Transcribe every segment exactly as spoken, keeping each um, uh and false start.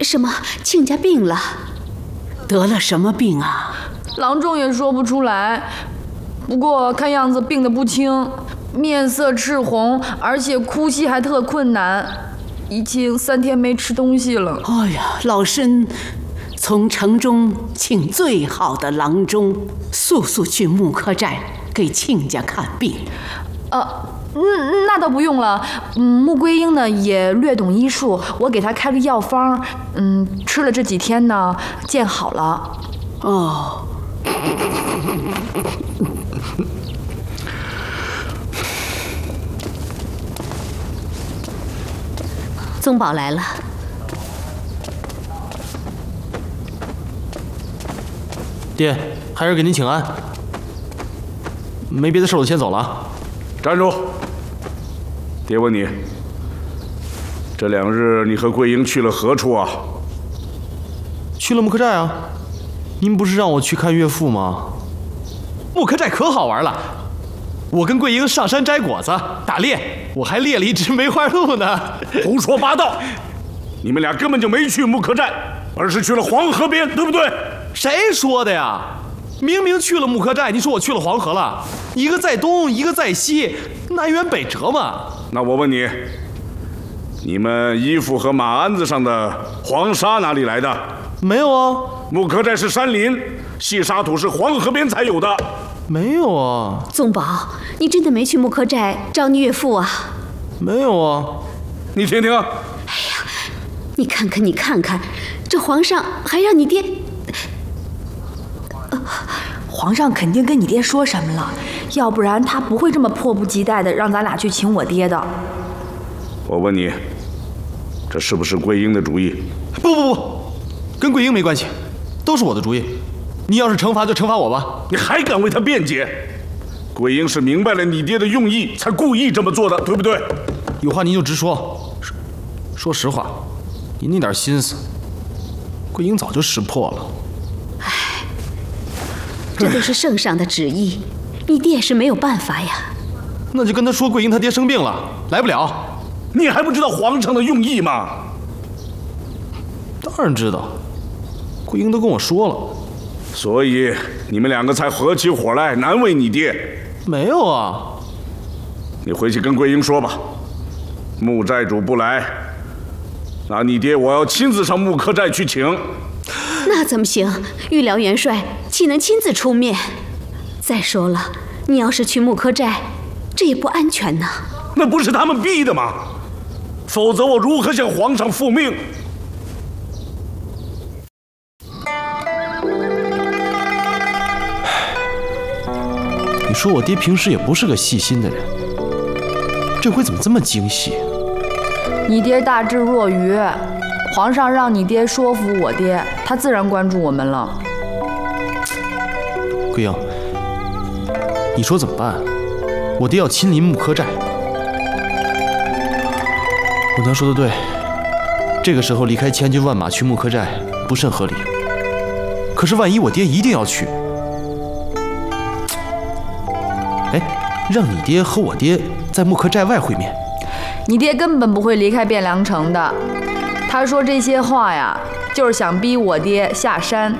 什么？亲家病了？ 得了什么病啊？ 郎中也说不出来，不过看样子病得不轻，面色赤红，而且呼吸还特困难，已经三天没吃东西了。 哎呀，老身从城中请最好的郎中，速速去木柯寨给亲家看病。 呃，嗯，那倒不用了。嗯，穆桂英呢也略懂医术，我给她开个药方，嗯，吃了这几天呢，见好了。 哦。 宗保来了。 爹，孩儿给您请安。没别的事，我先走了。 站住！爹问你，这两日你和桂英去了何处啊？ 去了木柯寨啊。您不是让我去看岳父吗？木柯寨可好玩了，我跟桂英上山摘果子、打猎，我还猎了一只梅花鹿呢。 胡说八道！你们俩根本就没去木柯寨，而是去了黄河边，对不对？ 谁说的呀？明明去了木柯寨，你说我去了黄河了？一个在东，一个在西，南辕北辙嘛。 那我问你，你们衣服和马鞍子上的黄沙哪里来的？ 没有啊。 木柯寨是山林，细沙土是黄河边才有的。 没有啊。 宗保，你真的没去木柯寨找你岳父啊？ 没有啊。 你听听。 哎呀，你看看，你看看，这皇上还让你爹…… 呃，皇上肯定跟你爹说什么了，要不然他不会这么迫不及待的让咱俩去请我爹的。 我问你，这是不是桂英的主意？ 不不不，跟桂英没关系，都是我的主意。你要是惩罚就惩罚我吧。 你还敢为他辩解？桂英是明白了你爹的用意，才故意这么做的，对不对？ 有话您就直说。说实话，您那点心思，桂英早就识破了。 唉，这都是圣上的旨意，你爹也是没有办法呀。 那就跟他说桂英他爹生病了，来不了。 你还不知道皇上的用意吗？ 当然知道，桂英都跟我说了。 所以你们两个才合起伙来难为你爹。 没有啊。 你回去跟桂英说吧，穆寨主不来，那你爹我要亲自上木柯寨去请。 那怎么行？御辽元帅岂能亲自出面？再说了，你要是去木柯寨，这也不安全呢。 那不是他们逼的吗？否则我如何向皇上复命？ 你说我爹平时也不是个细心的人，这回怎么这么精细？ 你爹大智若愚，皇上让你爹说服我爹，他自然关注我们了。 桂英，你说怎么办？我爹要亲临木柯寨。我娘说的对，这个时候离开千军万马去木柯寨不甚合理。可是万一我爹一定要去，哎，让你爹和我爹在木柯寨外会面。 你爹根本不会离开汴梁城的，他说这些话呀，就是想逼我爹下山。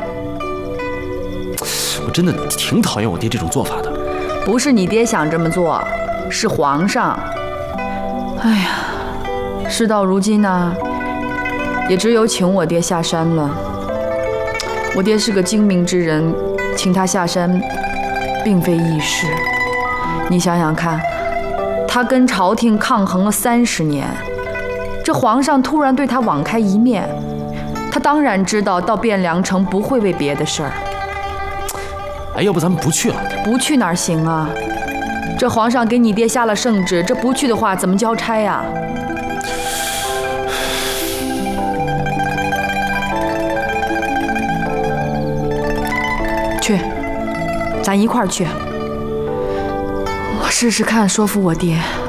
我真的挺讨厌我爹这种做法的。 不是你爹想这么做，是皇上。哎呀，事到如今呢，也只有请我爹下山了。我爹是个精明之人，请他下山并非易事。你想想看，他跟朝廷抗衡了三十年，这皇上突然对他网开一面，他当然知道到汴梁城不会为别的事儿。 哎，要不咱们不去了？ 不去哪儿行啊？这皇上给你爹下了圣旨，这不去的话怎么交差呀？去，咱一块儿去。我试试看说服我爹。